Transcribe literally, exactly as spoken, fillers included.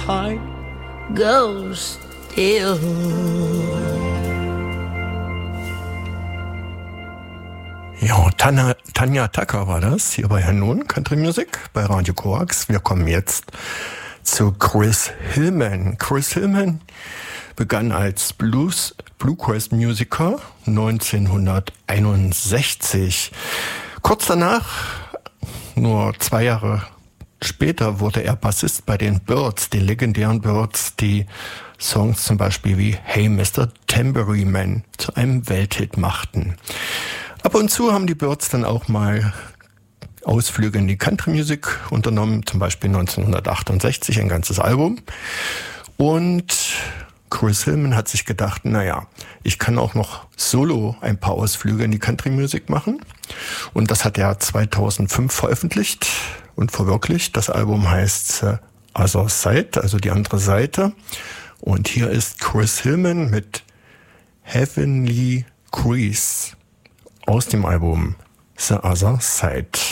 heart goes still. Ja, Tanja, Tanja Tucker war das, hier bei Herrn Nun, Country Music, bei Radio Koax. Wir kommen jetzt zu Chris Hillman. Chris Hillman begann als Blues, Bluegrass-Musiker neunzehnhunderteinundsechzig. Kurz danach, nur zwei Jahre später, wurde er Bassist bei den Byrds, den legendären Byrds, die Songs zum Beispiel wie Hey Mister Tambourine Man zu einem Welthit machten. Ab und zu haben die Byrds dann auch mal Ausflüge in die Country Music unternommen, zum Beispiel neunzehnhundertachtundsechzig ein ganzes Album. Und Chris Hillman hat sich gedacht, naja, ich kann auch noch solo ein paar Ausflüge in die Country Music machen. Und das hat er zweitausendfünf veröffentlicht und verwirklicht. Das Album heißt The Other Side, also die andere Seite. Und hier ist Chris Hillman mit Heavenly Grease aus dem Album The Other Side.